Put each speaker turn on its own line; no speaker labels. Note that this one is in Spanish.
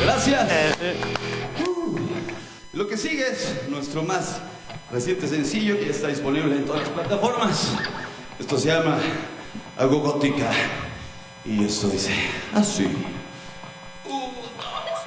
Gracias. Lo que sigue es nuestro más reciente sencillo que ya está disponible en todas las plataformas. Esto se llama Algo Gótica y esto dice así.